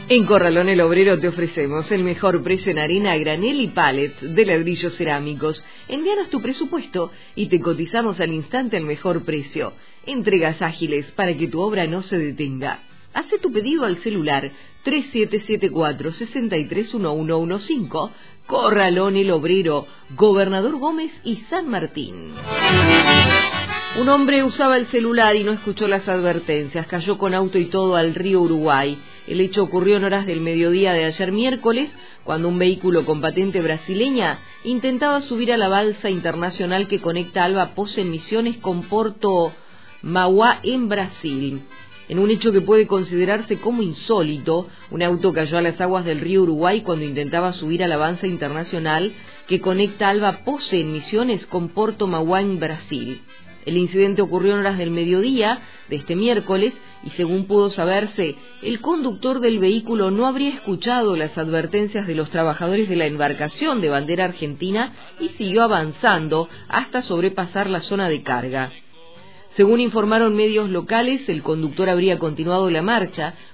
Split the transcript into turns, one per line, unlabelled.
En Corralón El Obrero te ofrecemos el mejor precio en arena a granel y pallet de ladrillos cerámicos. Envíanos tu presupuesto y te cotizamos al instante al mejor precio. Entregas ágiles para que tu obra no se detenga. Hace tu pedido al celular 3774-631115. Corralón El Obrero, Gobernador Gómez y San Martín. Un hombre usaba el celular y no escuchó las advertencias. Cayó con auto y todo al río Uruguay. El hecho ocurrió en horas del mediodía de ayer miércoles, cuando un vehículo con patente brasileña intentaba subir a la balsa internacional que conecta Alba Posse en Misiones con Porto Mauá en Brasil. En un hecho que puede considerarse como insólito, un auto cayó a las aguas del río Uruguay cuando intentaba subir a la balsa internacional que conecta Alba Posse en Misiones con Porto Mauá en Brasil. El incidente ocurrió en horas del mediodía de este miércoles y, según pudo saberse, el conductor del vehículo no habría escuchado las advertencias de los trabajadores de la embarcación de bandera argentina y siguió avanzando hasta sobrepasar la zona de carga. Según informaron medios locales, el conductor habría continuado la marcha